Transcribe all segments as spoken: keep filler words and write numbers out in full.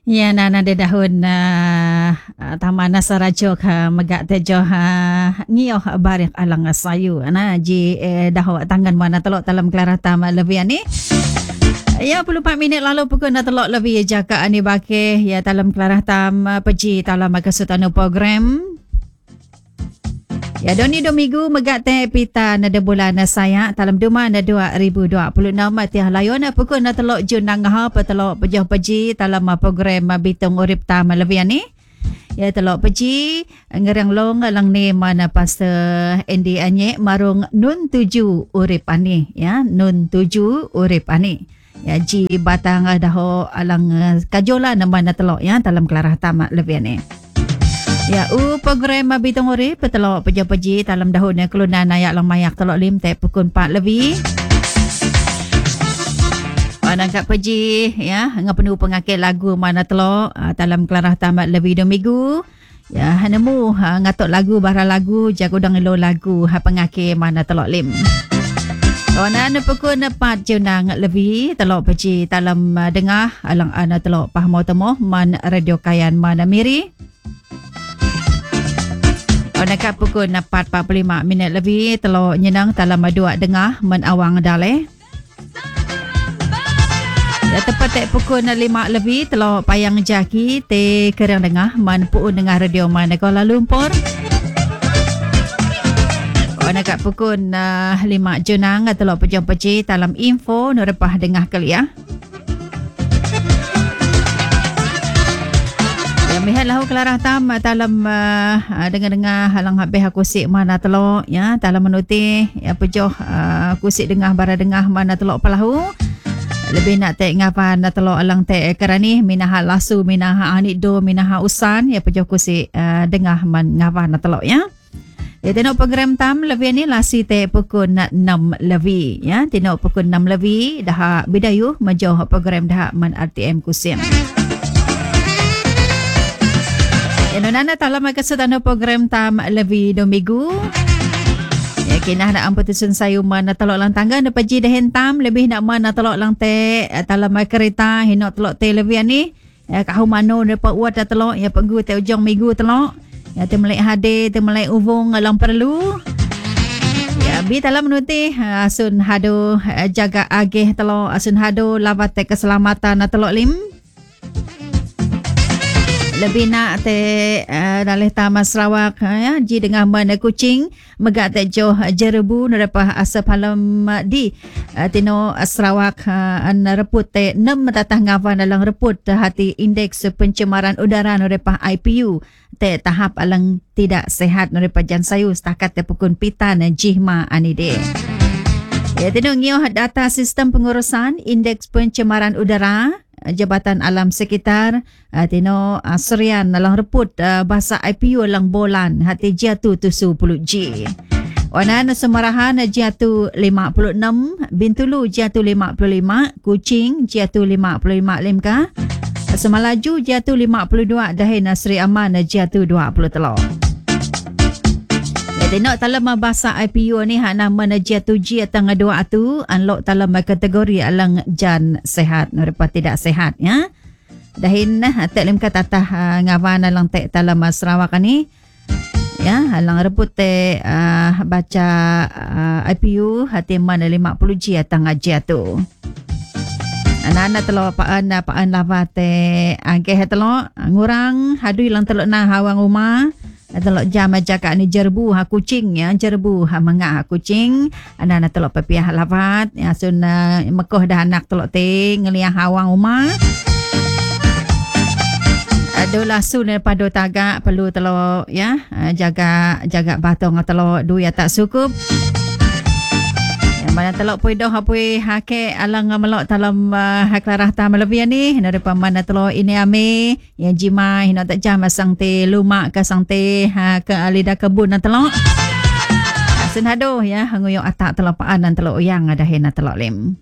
Ya, na nada dahun uh, taman nasarajo ka magak tejo ha ngio barik alang sayu ana ji eh, daho tangan mana telok dalam kelarah tama lebih ni. Ya, puluh empat minit lalu pukul na telok lebih jaka ani bake ya dalam kelarah tam peji dalam makasutanu program. Ya, doni domigu megat teh pita nada bulan saya dalam duma na dua ribu dua puluh enam tiah layona pukul na telok Jun nangha petelok pejah peji dalam program bitung urip tam lebih ni. Ya, telok peji ngerang long lang ni mana pastor Andy Anye marung nun tuju urip ani ya nun tuju urip ani. Ya, ji batang daho alang kajola nama na telok ya dalam kelarah tam lebih ni. Ya, u program Bitung Urip petelok peja-peji dalam dahun kelunan ayak lang mayak telok lim te pukul empat lebih. Mana kat peji ya ngap penuh pengakil lagu mana telok uh, dalam kelarah tamat lebih dua minggu. Ya, hanemu uh, ngatok lagu bara lagu jago dang elo lagu ha pengakil mana telok lim. Kawanan pukul empat junang lebih telok peji dalam uh, dengah alang ana telok pahmo temo man radio kayan mana miri. Dekat pukul empat empat puluh lima minit lebih telok nyenang dalam dua dengah men awang daleh. Ya, tepat tek pukul lima lebih telok payang jaki te kerang dengah man puun dengar radio mana Kuala Lumpur. Dekat pukul uh, lima junang telok pejam peci dalam info nerepah dengah kelia. Mihal lahu kelarah tam dalam uh, dengar-dengar halang habis aku sik mana telok ya dalam menuti ya pejoh uh, aku sik dengar bara dengar mana telok pelahu lebih nak tek ngapa na telok alang tek kerani minaha lasu minaha anikdo minaha usan ya pejoh aku sik uh, dengar man ngapa na telok ya. Ya, tengok program tam lebih ni lasi tek pukul enam lebih ya tengok pukul enam lebih dah bidayuh majoh program dah man R T M Kusim. Nana dalam kesedaran program tam lebih dua minggu. Ya, kena nak amputusun sayu mana telok lang tangga na paji dahin tam lebih nak mana telok lang te dalam kereta hinok telok te lebih ni. Ya, kahu mano na pa uat telok ya pegu te ujung minggu telok. Ya, te melek hade te melek uvung lang perlu. Ya, bi dalam menuti asun hado jaga agih telok asun hado labat te keselamatan na telok lim. Lebih nak te uh, dalih Taman Sarawak ya ji dengan mana kucing megak te joh jerebu nerepah asap halam di uh, tino Sarawak uh, an reput te enam tatah ngawan dalam reput hati indeks pencemaran udara nerepah I P U te tahap alang tidak sehat nerepah jansayu setakat te pukul pitan jihma anide. Ya, tino ngioh data sistem pengurusan indeks pencemaran udara Jabatan Alam Sekitar uh, tino uh, Serian dalam reput uh, bahasa I P U lang bolan hati jatuh tujuh puluh G. Wanan Semarahan jatuh lima puluh enam, Bintulu jatuh lima puluh lima, Kuching jatuh lima puluh lima limka, Semalaju jatuh lima puluh dua, Dahin Sri Aman jatuh dua puluh telur. Tengok dalam bahasa I P U ni hak nama jatuh G tanggal dua tu unlock dalam kategori alang jan sehat nerpa tidak sehat ya. Dahin tak lim kata tah ngawan alang tek dalam Sarawak ni. Ya, alang rebut te uh, baca uh, I P U hati mana lima puluh G tanggal jatuh. Anak-anak telok paan paan lava te angke telok ngurang hadui lang telok nah hawang rumah. Telok jam jaga ni jerbu ha kucing ya jerbu ha mangga ha kucing anak-anak telok pepiah lafat ya sun uh, mekoh dah anak telok te ngeliah hawang rumah adolah sun daripada tagak perlu telok ya uh, jaga jaga batong telok duit tak cukup. Mana telok pui doh pui hake alang melok dalam uh, haklarah tam lebih ni daripada mana telok ini ame yang jima hina tak jam sang te lumak ke sang te ha ke alida kebun telok senado ya nguyok atak telok paan dan telok uyang ada hina telok lim.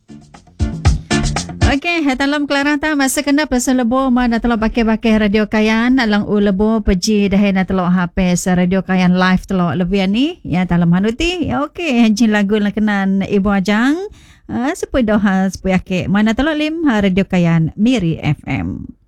Okey, dalam kelarah tam masa kena pasal lebo mana telok pakai-pakai radio kayan alang u lebo peji dah na telok H P radio kayan live telok lebih ni ya dalam hanuti. Ya okey, jin lagu nak kenan Ibu Ajang. Uh, sepoi doha sepoi ake mana telok lim radio kayan Miri F M.